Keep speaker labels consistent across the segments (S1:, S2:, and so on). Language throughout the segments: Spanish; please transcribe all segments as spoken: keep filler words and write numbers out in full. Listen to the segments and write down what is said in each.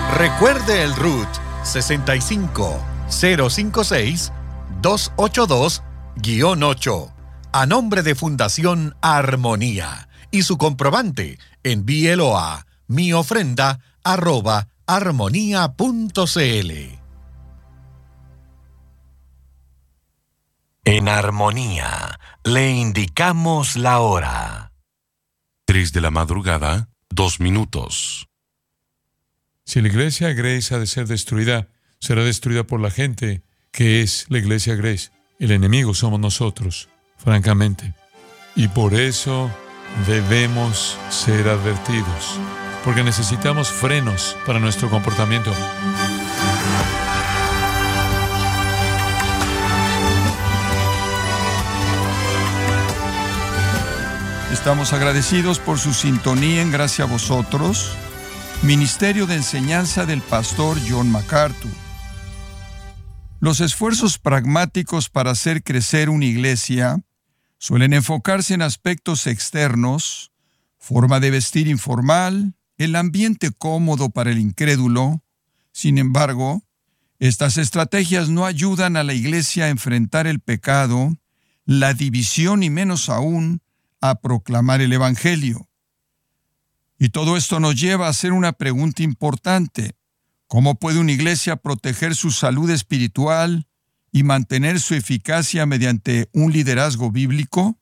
S1: Recuerde el R U T sesenta y cinco cero cincuenta y seis doscientos ochenta y dos guión ocho a nombre de Fundación Armonía y su comprobante envíelo a miofrenda arroba armonía punto cl. En Armonía le indicamos la hora.
S2: Tres de la madrugada, dos minutos.
S3: Si la iglesia Grace ha de ser destruida, será destruida por la gente que es la iglesia Grace. El enemigo somos nosotros, francamente. Y por eso debemos ser advertidos, porque necesitamos frenos para nuestro comportamiento.
S4: Estamos agradecidos por su sintonía en Gracia a Vosotros, Ministerio de Enseñanza del Pastor John MacArthur. Los esfuerzos pragmáticos para hacer crecer una iglesia suelen enfocarse en aspectos externos, forma de vestir informal, el ambiente cómodo para el incrédulo. Sin embargo, estas estrategias no ayudan a la iglesia a enfrentar el pecado, la división y menos aún a proclamar el Evangelio. Y todo esto nos lleva a hacer una pregunta importante. ¿Cómo puede una iglesia proteger su salud espiritual y mantener su eficacia mediante un liderazgo bíblico?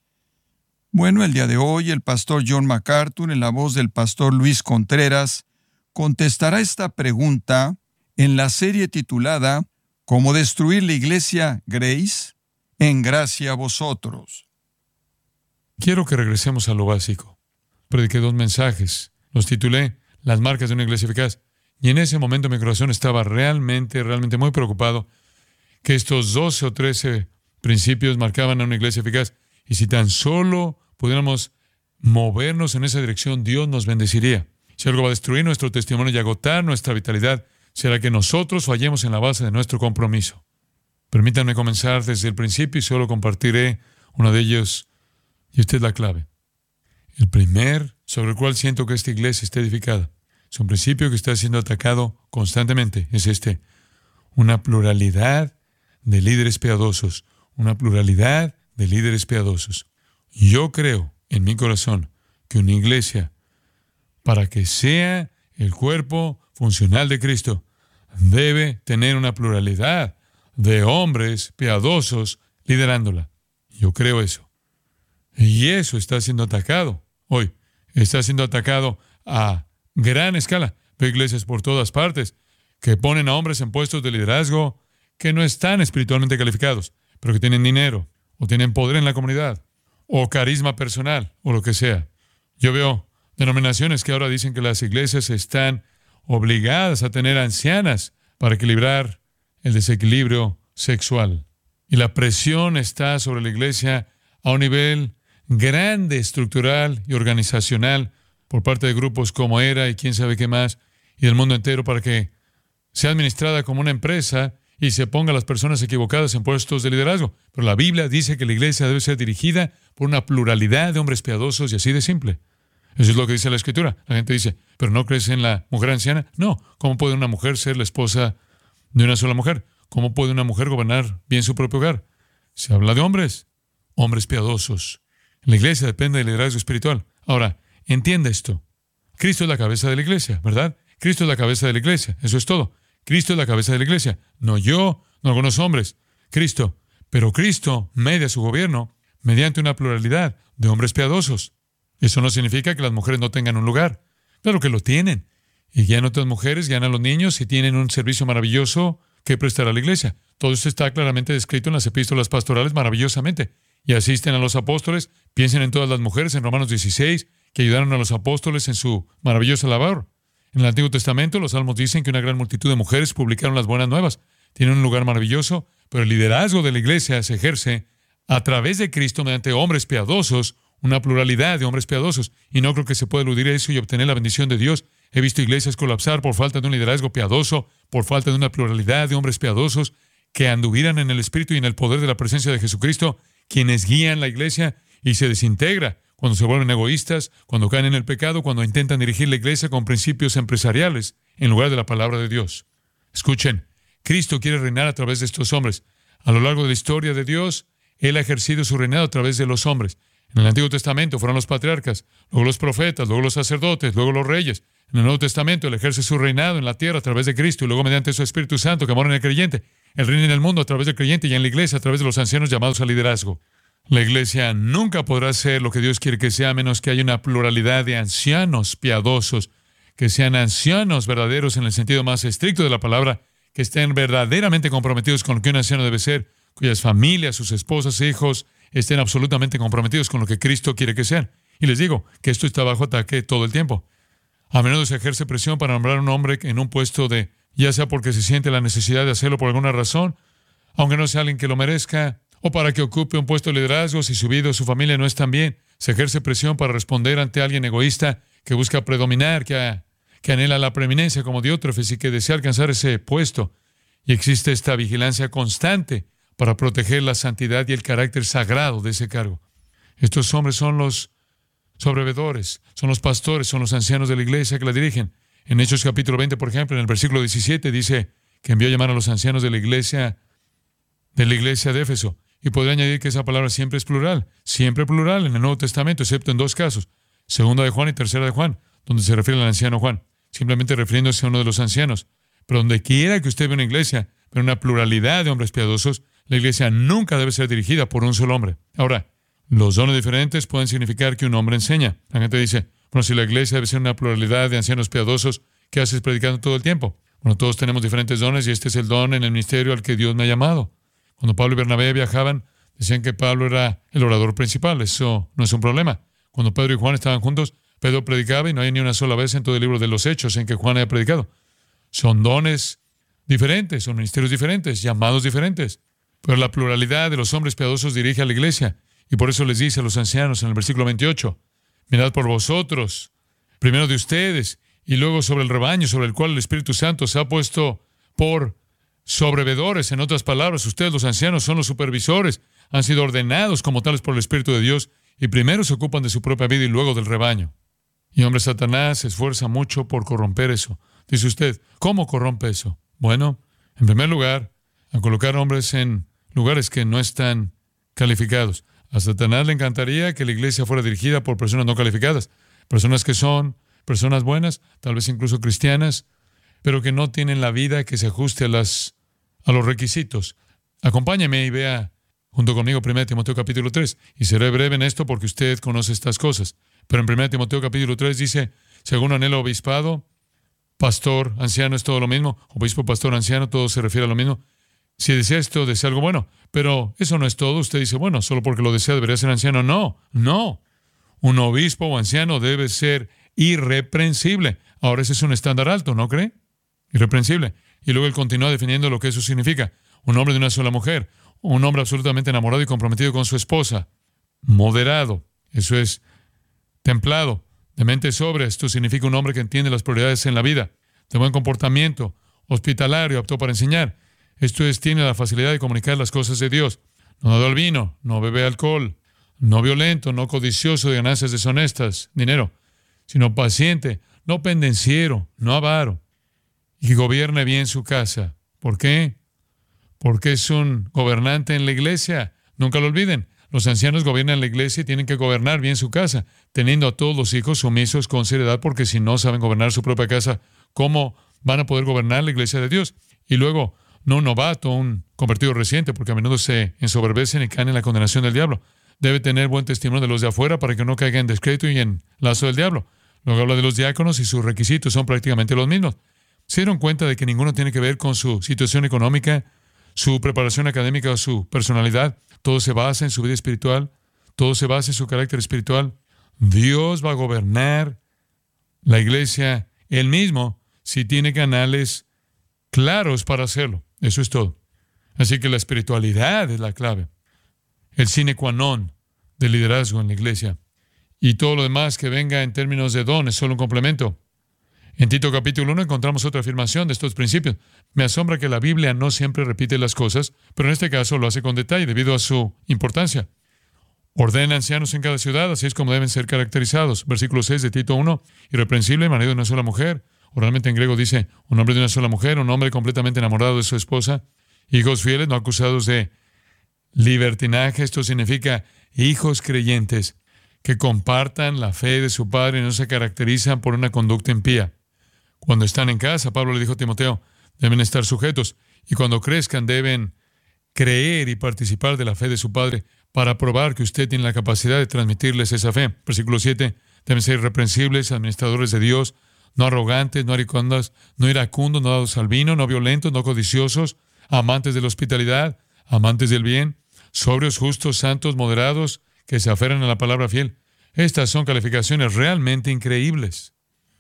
S4: Bueno, el día de hoy el pastor John MacArthur, en la voz del pastor Luis Contreras, contestará esta pregunta en la serie titulada ¿Cómo destruir la iglesia Grace? En Gracia a Vosotros.
S3: Quiero que regresemos a lo básico. Prediqué dos mensajes. Los titulé Las marcas de una iglesia eficaz. Y en ese momento mi corazón estaba realmente, realmente muy preocupado que estos doce o trece principios marcaban a una iglesia eficaz. Y si tan solo pudiéramos movernos en esa dirección, Dios nos bendeciría. Si algo va a destruir nuestro testimonio y agotar nuestra vitalidad, será que nosotros fallemos en la base de nuestro compromiso. Permítanme comenzar desde el principio y solo compartiré uno de ellos, y esta es la clave. El primer sobre el cual siento que esta iglesia está edificada es un principio que está siendo atacado constantemente. Es este: una pluralidad de líderes piadosos. Una pluralidad de líderes piadosos. Yo creo en mi corazón que una iglesia, para que sea el cuerpo funcional de Cristo, debe tener una pluralidad de hombres piadosos liderándola. Yo creo eso. Y eso está siendo atacado hoy. Está siendo atacado a gran escala. Veo iglesias por todas partes que ponen a hombres en puestos de liderazgo que no están espiritualmente calificados, pero que tienen dinero, o tienen poder en la comunidad, o carisma personal, o lo que sea. Yo veo denominaciones que ahora dicen que las iglesias están obligadas a tener ancianas para equilibrar el desequilibrio sexual. Y la presión está sobre la iglesia a un nivel grande, estructural y organizacional por parte de grupos como ERA y quién sabe qué más, y del mundo entero, para que sea administrada como una empresa y se ponga a las personas equivocadas en puestos de liderazgo. Pero la Biblia dice que la iglesia debe ser dirigida por una pluralidad de hombres piadosos, y así de simple. Eso es lo que dice la Escritura. La gente dice, ¿pero no crees en la mujer anciana? No. ¿Cómo puede una mujer ser la esposa de una sola mujer? ¿Cómo puede una mujer gobernar bien su propio hogar? Se habla de hombres, hombres piadosos. La iglesia depende del liderazgo espiritual. Ahora, entienda esto. Cristo es la cabeza de la iglesia, ¿verdad? Cristo es la cabeza de la iglesia. Eso es todo. Cristo es la cabeza de la iglesia. No yo, no algunos hombres. Cristo. Pero Cristo media su gobierno mediante una pluralidad de hombres piadosos. Eso no significa que las mujeres no tengan un lugar. Claro que lo tienen. Y guían a otras mujeres, guían a los niños y tienen un servicio maravilloso que prestar a la iglesia. Todo esto está claramente descrito en las epístolas pastorales maravillosamente. Y asisten a los apóstoles. Piensen en todas las mujeres en Romanos dieciséis que ayudaron a los apóstoles en su maravillosa labor. En el Antiguo Testamento los salmos dicen que una gran multitud de mujeres publicaron las buenas nuevas. Tienen un lugar maravilloso, pero el liderazgo de la iglesia se ejerce a través de Cristo mediante hombres piadosos, una pluralidad de hombres piadosos. Y no creo que se pueda eludir eso y obtener la bendición de Dios. He visto iglesias colapsar por falta de un liderazgo piadoso, por falta de una pluralidad de hombres piadosos que anduvieran en el Espíritu y en el poder de la presencia de Jesucristo, quienes guían la iglesia, y se desintegra cuando se vuelven egoístas, cuando caen en el pecado, cuando intentan dirigir la iglesia con principios empresariales en lugar de la palabra de Dios. Escuchen, Cristo quiere reinar a través de estos hombres. A lo largo de la historia de Dios, Él ha ejercido su reinado a través de los hombres. En el Antiguo Testamento fueron los patriarcas, luego los profetas, luego los sacerdotes, luego los reyes. En el Nuevo Testamento Él ejerce su reinado en la tierra a través de Cristo y luego mediante su Espíritu Santo que mora en el creyente. Él reina en el mundo a través del creyente y en la iglesia a través de los ancianos llamados al liderazgo. La iglesia nunca podrá ser lo que Dios quiere que sea a menos que haya una pluralidad de ancianos piadosos, que sean ancianos verdaderos en el sentido más estricto de la palabra, que estén verdaderamente comprometidos con lo que un anciano debe ser, cuyas familias, sus esposas e hijos estén absolutamente comprometidos con lo que Cristo quiere que sean. Y les digo que esto está bajo ataque todo el tiempo. A menudo se ejerce presión para nombrar a un hombre en un puesto de, ya sea porque se siente la necesidad de hacerlo por alguna razón, aunque no sea alguien que lo merezca, o para que ocupe un puesto de liderazgo si su vida o su familia no están bien. Se ejerce presión para responder ante alguien egoísta que busca predominar, que, ha, que anhela la preeminencia como Diótrefes y que desea alcanzar ese puesto. Y existe esta vigilancia constante para proteger la santidad y el carácter sagrado de ese cargo. Estos hombres son los sobrevedores, son los pastores, son los ancianos de la iglesia que la dirigen. En Hechos capítulo veinte, por ejemplo, en el versículo diecisiete, dice que envió a llamar a los ancianos de la iglesia de la iglesia de Éfeso. Y podría añadir que esa palabra siempre es plural, siempre plural en el Nuevo Testamento, excepto en dos casos, segunda de Juan y tercera de Juan, donde se refiere al anciano Juan, simplemente refiriéndose a uno de los ancianos. Pero donde quiera que usted vea una iglesia, pero una pluralidad de hombres piadosos, la iglesia nunca debe ser dirigida por un solo hombre. Ahora, los dones diferentes pueden significar que un hombre enseña. La gente dice, bueno, si la iglesia debe ser una pluralidad de ancianos piadosos, ¿qué haces predicando todo el tiempo? Bueno, todos tenemos diferentes dones y este es el don en el ministerio al que Dios me ha llamado. Cuando Pablo y Bernabé viajaban, decían que Pablo era el orador principal. Eso no es un problema. Cuando Pedro y Juan estaban juntos, Pedro predicaba y no hay ni una sola vez en todo el libro de los Hechos en que Juan haya predicado. Son dones diferentes, son ministerios diferentes, llamados diferentes. Pero la pluralidad de los hombres piadosos dirige a la iglesia. Y por eso les dice a los ancianos en el versículo veintiocho, mirad por vosotros, primero de ustedes, y luego sobre el rebaño sobre el cual el Espíritu Santo se ha puesto por sobrevedores. En otras palabras, ustedes los ancianos son los supervisores, han sido ordenados como tales por el Espíritu de Dios, y primero se ocupan de su propia vida y luego del rebaño. Y hombre, Satanás se esfuerza mucho por corromper eso. Dice usted, ¿cómo corrompe eso? Bueno, en primer lugar, a colocar hombres en lugares que no están calificados. A Satanás le encantaría que la iglesia fuera dirigida por personas no calificadas, personas que son personas buenas, tal vez incluso cristianas, pero que no tienen la vida que se ajuste a, las, a los requisitos. Acompáñeme y vea junto conmigo primera Timoteo capítulo tres, y seré breve en esto porque usted conoce estas cosas. Pero en primera Timoteo capítulo tres dice, según anhelo obispado, pastor, anciano es todo lo mismo, obispo, pastor, anciano, todo se refiere a lo mismo. Si desea esto, desea algo bueno. Pero eso no es todo. Usted dice, bueno, solo porque lo desea debería ser anciano. No, no. Un obispo o anciano debe ser irreprensible. Ahora ese es un estándar alto, ¿no cree? Irreprensible. Y luego él continúa definiendo lo que eso significa. Un hombre de una sola mujer. Un hombre absolutamente enamorado y comprometido con su esposa. Moderado. Eso es templado. De mente sobria. Esto significa un hombre que entiende las prioridades en la vida. De buen comportamiento. Hospitalario, apto para enseñar. Esto es, tiene la facilidad de comunicar las cosas de Dios. No dado al vino, no bebe alcohol, no violento, no codicioso de ganancias deshonestas, dinero, sino paciente, no pendenciero, no avaro, y que gobierne bien su casa. ¿Por qué? Porque es un gobernante en la iglesia. Nunca lo olviden. Los ancianos gobiernan la iglesia y tienen que gobernar bien su casa, teniendo a todos los hijos sumisos con seriedad, porque si no saben gobernar su propia casa, ¿cómo van a poder gobernar la iglesia de Dios? Y luego, no un novato, un convertido reciente, porque a menudo se ensoberbecen y caen en la condenación del diablo. Debe tener buen testimonio de los de afuera para que no caiga en descrédito y en lazo del diablo. Luego habla de los diáconos y sus requisitos son prácticamente los mismos. ¿Se dieron cuenta de que ninguno tiene que ver con su situación económica, su preparación académica o su personalidad? Todo se basa en su vida espiritual, todo se basa en su carácter espiritual. Dios va a gobernar la iglesia él mismo si tiene canales claros para hacerlo. Eso es todo. Así que la espiritualidad es la clave. El sine qua non del liderazgo en la iglesia. Y todo lo demás que venga en términos de don es solo un complemento. En Tito capítulo uno encontramos otra afirmación de estos principios. Me asombra que la Biblia no siempre repite las cosas, pero en este caso lo hace con detalle debido a su importancia. Ordena ancianos en cada ciudad, así es como deben ser caracterizados. Versículo seis de Tito uno, irreprensible, marido de una sola mujer. Oralmente en griego dice, un hombre de una sola mujer, un hombre completamente enamorado de su esposa. Hijos fieles, no acusados de libertinaje. Esto significa hijos creyentes que compartan la fe de su padre y no se caracterizan por una conducta impía. Cuando están en casa, Pablo le dijo a Timoteo, deben estar sujetos, y cuando crezcan deben creer y participar de la fe de su padre para probar que usted tiene la capacidad de transmitirles esa fe. Versículo siete, deben ser irreprensibles, administradores de Dios, no arrogantes, no iracundos, no iracundos, no dados al vino, no violentos, no codiciosos, amantes de la hospitalidad, amantes del bien, sobrios, justos, santos, moderados, que se aferran a la palabra fiel. Estas son calificaciones realmente increíbles.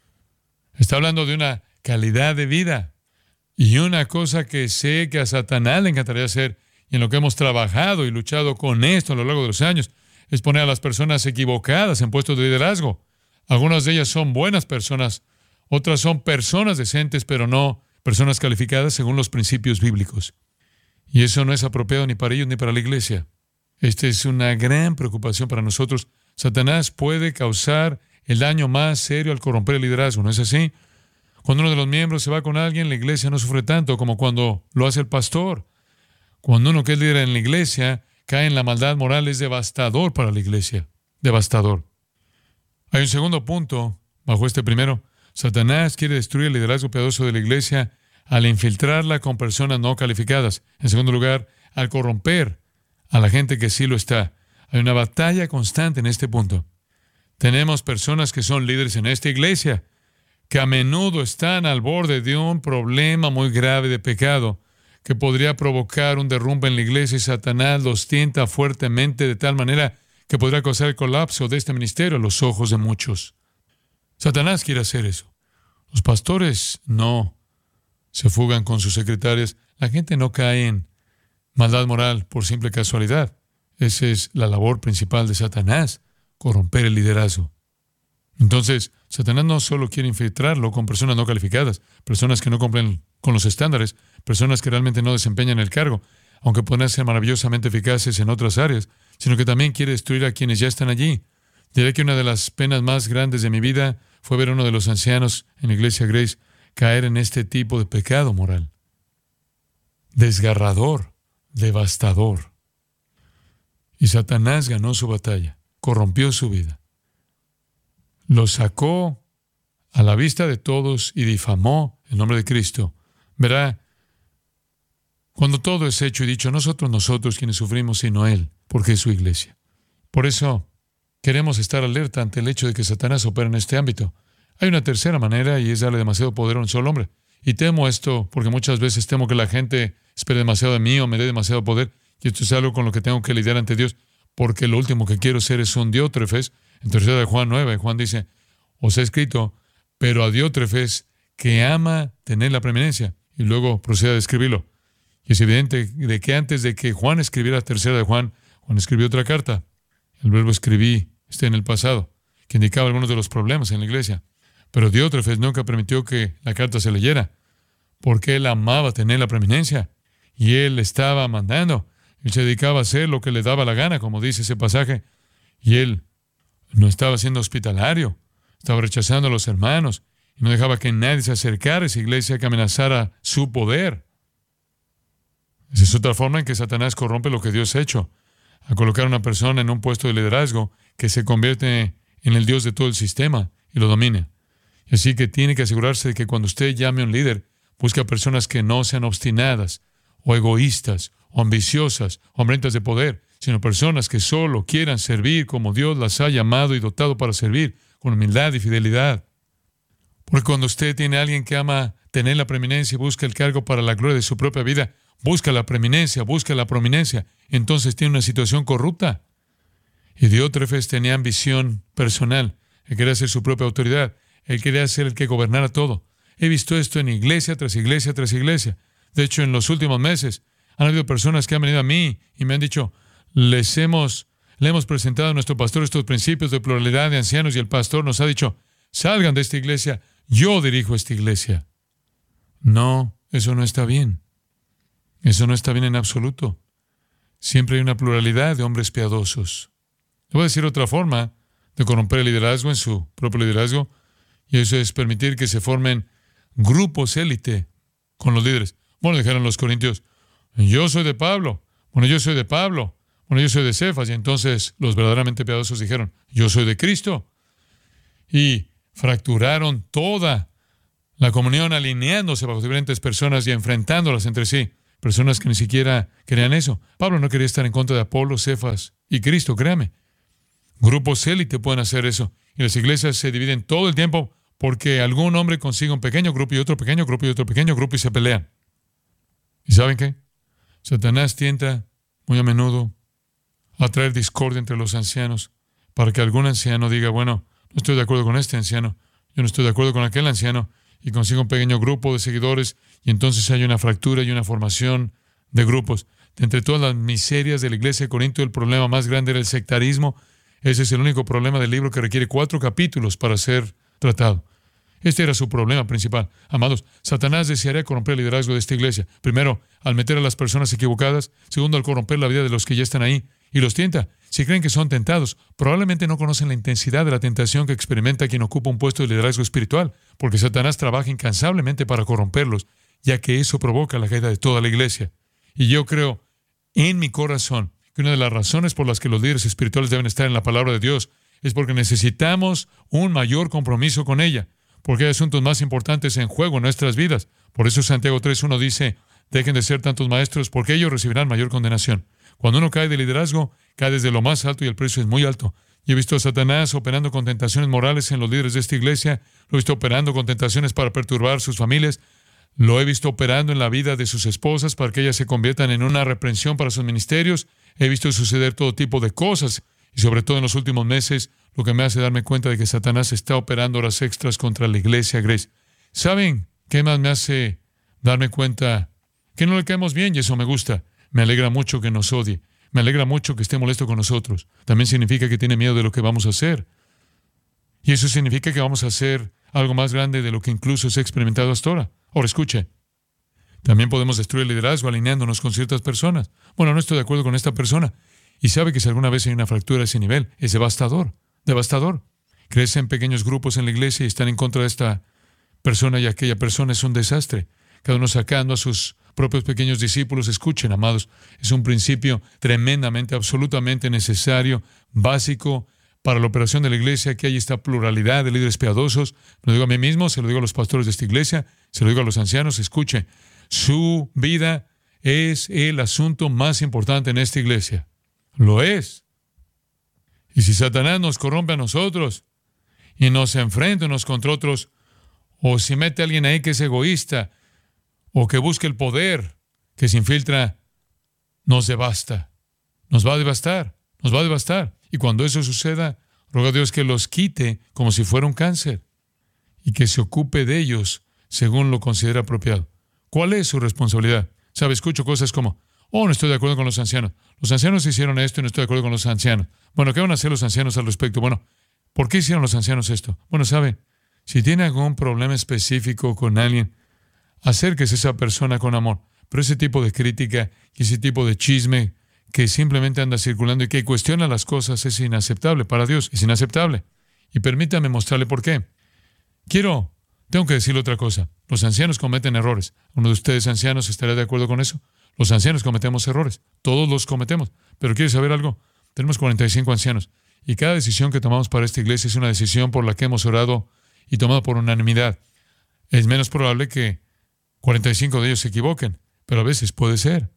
S3: Está hablando de una calidad de vida. Y una cosa que sé que a Satanás le encantaría hacer, y en lo que hemos trabajado y luchado con esto a lo largo de los años, es poner a las personas equivocadas en puestos de liderazgo. Algunas de ellas son buenas personas, otras son personas decentes, pero no personas calificadas según los principios bíblicos. Y eso no es apropiado ni para ellos ni para la iglesia. Esta es una gran preocupación para nosotros. Satanás puede causar el daño más serio al corromper el liderazgo, ¿no es así? Cuando uno de los miembros se va con alguien, la iglesia no sufre tanto como cuando lo hace el pastor. Cuando uno que es líder en la iglesia cae en la maldad moral, es devastador para la iglesia. Devastador. Hay un segundo punto bajo este primero. Satanás quiere destruir el liderazgo piadoso de la iglesia al infiltrarla con personas no calificadas. En segundo lugar, al corromper a la gente que sí lo está. Hay una batalla constante en este punto. Tenemos personas que son líderes en esta iglesia, que a menudo están al borde de un problema muy grave de pecado, que podría provocar un derrumbe en la iglesia, y Satanás los tienta fuertemente de tal manera que podría causar el colapso de este ministerio a los ojos de muchos. Satanás quiere hacer eso. Los pastores no se fugan con sus secretarias. La gente no cae en maldad moral por simple casualidad. Esa es la labor principal de Satanás, corromper el liderazgo. Entonces, Satanás no solo quiere infiltrarlo con personas no calificadas, personas que no cumplen con los estándares, personas que realmente no desempeñan el cargo, aunque pueden ser maravillosamente eficaces en otras áreas, sino que también quiere destruir a quienes ya están allí. Diré que una de las penas más grandes de mi vida fue ver a uno de los ancianos en la iglesia Grace caer en este tipo de pecado moral. Desgarrador, devastador. Y Satanás ganó su batalla, corrompió su vida. Lo sacó a la vista de todos y difamó el nombre de Cristo. Verá, cuando todo es hecho y dicho, nosotros, nosotros quienes sufrimos, sino Él, porque es su iglesia. Por eso queremos estar alerta ante el hecho de que Satanás opera en este ámbito. Hay una tercera manera y es darle demasiado poder a un solo hombre. Y temo esto porque muchas veces temo que la gente espere demasiado de mí o me dé demasiado poder. Y esto es algo con lo que tengo que lidiar ante Dios, porque lo último que quiero ser es un Diótrefes. En tercera de Juan nueve, Juan dice, os he escrito, pero a Diótrefes que ama tener la preeminencia. Y luego procede a describirlo. Y es evidente de que antes de que Juan escribiera tercera de Juan, Juan escribió otra carta. El verbo escribí está en el pasado, que indicaba algunos de los problemas en la iglesia. Pero Diótrefes nunca permitió que la carta se leyera, porque él amaba tener la preeminencia. Y él estaba mandando. Él se dedicaba a hacer lo que le daba la gana, como dice ese pasaje. Y él no estaba siendo hospitalario. Estaba rechazando a los hermanos. Y no dejaba que nadie se acercara a esa iglesia que amenazara su poder. Esa es otra forma en que Satanás corrompe lo que Dios ha hecho. A colocar a una persona en un puesto de liderazgo que se convierte en el Dios de todo el sistema y lo domina. Y así que tiene que asegurarse de que cuando usted llame a un líder, busque a personas que no sean obstinadas, o egoístas, o ambiciosas, o hambrientas de poder, sino personas que solo quieran servir como Dios las ha llamado y dotado para servir, con humildad y fidelidad. Porque cuando usted tiene a alguien que ama tener la preeminencia y busca el cargo para la gloria de su propia vida, busca la preeminencia, busca la prominencia, entonces tiene una situación corrupta. Y Diótrefes tenía ambición personal. Él quería ser su propia autoridad. Él quería ser el que gobernara todo. He visto esto en iglesia tras iglesia tras iglesia. De hecho, en los últimos meses han habido personas que han venido a mí y me han dicho, les hemos, le hemos presentado a nuestro pastor estos principios de pluralidad de ancianos y el pastor nos ha dicho, salgan de esta iglesia, yo dirijo esta iglesia. No, eso no está bien. Eso no está bien en absoluto. Siempre hay una pluralidad de hombres piadosos. Le voy a decir otra forma de corromper el liderazgo en su propio liderazgo, y eso es permitir que se formen grupos élite con los líderes. Bueno, dijeron los corintios, yo soy de Pablo, bueno, yo soy de Pablo, bueno, yo soy de Cefas, y entonces los verdaderamente piadosos dijeron, yo soy de Cristo. Y fracturaron toda la comunión, alineándose bajo diferentes personas y enfrentándolas entre sí. Personas que ni siquiera querían eso. Pablo no quería estar en contra de Apolo, Cefas y Cristo, créame. Grupos élite pueden hacer eso. Y las iglesias se dividen todo el tiempo porque algún hombre consigue un pequeño grupo y otro pequeño grupo y otro pequeño grupo y se pelean. ¿Y saben qué? Satanás tienta muy a menudo a traer discordia entre los ancianos para que algún anciano diga, bueno, no estoy de acuerdo con este anciano, yo no estoy de acuerdo con aquel anciano, y consiga un pequeño grupo de seguidores, y entonces hay una fractura y una formación de grupos. De entre todas las miserias de la iglesia de Corinto, el problema más grande era el sectarismo. Ese es el único problema del libro que requiere cuatro capítulos para ser tratado. Este era su problema principal. Amados, Satanás desearía corromper el liderazgo de esta iglesia. Primero, al meter a las personas equivocadas. Segundo, al corromper la vida de los que ya están ahí. Y los tienta. Si creen que son tentados, probablemente no conocen la intensidad de la tentación que experimenta quien ocupa un puesto de liderazgo espiritual, porque Satanás trabaja incansablemente para corromperlos, ya que eso provoca la caída de toda la iglesia. Y yo creo en mi corazón que una de las razones por las que los líderes espirituales deben estar en la palabra de Dios es porque necesitamos un mayor compromiso con ella, porque hay asuntos más importantes en juego en nuestras vidas. Por eso Santiago tres uno dice, dejen de ser tantos maestros, porque ellos recibirán mayor condenación. Cuando uno cae de liderazgo, cae desde lo más alto y el precio es muy alto. Y he visto a Satanás operando con tentaciones morales en los líderes de esta iglesia. Lo he visto operando con tentaciones para perturbar sus familias. Lo he visto operando en la vida de sus esposas para que ellas se conviertan en una reprensión para sus ministerios. He visto suceder todo tipo de cosas. Y sobre todo en los últimos meses, lo que me hace darme cuenta de que Satanás está operando horas extras contra la iglesia Grace. ¿Saben qué más me hace darme cuenta? Que no le caemos bien y eso me gusta. Me alegra mucho que nos odie. Me alegra mucho que esté molesto con nosotros. También significa que tiene miedo de lo que vamos a hacer. Y eso significa que vamos a hacer algo más grande de lo que incluso se ha experimentado hasta ahora. Ahora, escuche. También podemos destruir el liderazgo alineándonos con ciertas personas. Bueno, no estoy de acuerdo con esta persona. Y sabe que si alguna vez hay una fractura a ese nivel, es devastador. Devastador. Crecen pequeños grupos en la iglesia y están en contra de esta persona y aquella persona. Es un desastre. Cada uno sacando a sus propios pequeños discípulos. Escuchen, amados, es un principio tremendamente, absolutamente necesario, básico para la operación de la iglesia, que hay esta pluralidad de líderes piadosos. Me lo digo a mí mismo, se lo digo a los pastores de esta iglesia, se lo digo a los ancianos. Escuche, su vida es el asunto más importante en esta iglesia. Lo es. Y si Satanás nos corrompe a nosotros y nos enfrenta unos contra otros, o si mete a alguien ahí que es egoísta, o que busque el poder, que se infiltra, nos devasta. Nos va a devastar, nos va a devastar. Y cuando eso suceda, ruega a Dios que los quite como si fuera un cáncer y que se ocupe de ellos según lo considera apropiado. ¿Cuál es su responsabilidad? ¿Sabe? Escucho cosas como, oh, no estoy de acuerdo con los ancianos. Los ancianos hicieron esto y no estoy de acuerdo con los ancianos. Bueno, ¿qué van a hacer los ancianos al respecto? Bueno, ¿por qué hicieron los ancianos esto? Bueno, ¿sabe? Si tiene algún problema específico con alguien, acérquese a esa persona con amor. Pero ese tipo de crítica y ese tipo de chisme que simplemente anda circulando y que cuestiona las cosas es inaceptable para Dios. Es inaceptable. Y permítame mostrarle por qué. Quiero, tengo que decirle otra cosa. Los ancianos cometen errores. ¿Uno de ustedes ancianos estará de acuerdo con eso? Los ancianos cometemos errores. Todos los cometemos. Pero ¿quiere saber algo? Tenemos cuarenta y cinco ancianos. Y cada decisión que tomamos para esta iglesia es una decisión por la que hemos orado y tomado por unanimidad. Es menos probable que cuarenta y cinco de ellos se equivoquen, pero a veces puede ser.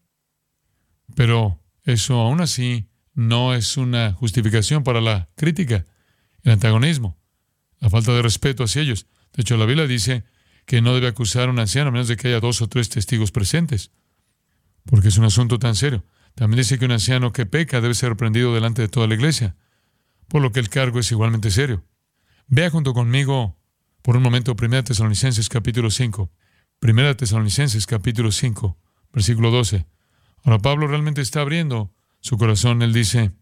S3: Pero eso aún así no es una justificación para la crítica, el antagonismo, la falta de respeto hacia ellos. De hecho, la Biblia dice que no debe acusar a un anciano a menos de que haya dos o tres testigos presentes, porque es un asunto tan serio. También dice que un anciano que peca debe ser reprendido delante de toda la iglesia, por lo que el cargo es igualmente serio. Vea junto conmigo por un momento Primera Tesalonicenses capítulo cinco. Primera Tesalonicenses capítulo cinco, versículo doce. Ahora Pablo realmente está abriendo su corazón. Él dice, en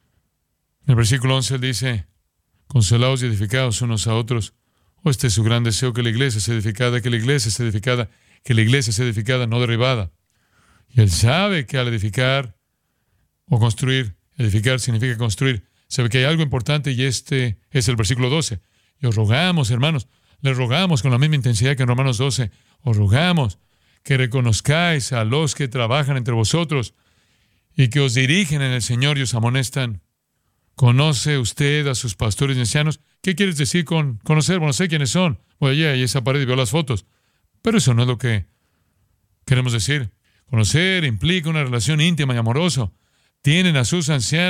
S3: el versículo once, él dice, consolaos y edificaos unos a otros. Oh, este es su gran deseo, que la iglesia sea edificada, que la iglesia sea edificada, que la iglesia sea edificada, no derribada. Y él sabe que al edificar o construir, edificar significa construir, Se ve que hay algo importante y este es el versículo doce. Y os rogamos, hermanos, les rogamos con la misma intensidad que en Romanos doce, os rogamos que reconozcáis a los que trabajan entre vosotros y que os dirigen en el Señor y os amonestan. ¿Conoce usted a sus pastores y ancianos? ¿Qué quieres decir con conocer? Bueno, sé quiénes son. Voy allá y esa pared y veo las fotos. Pero eso no es lo que queremos decir. Conocer implica una relación íntima y amorosa. Tienen a sus ancianos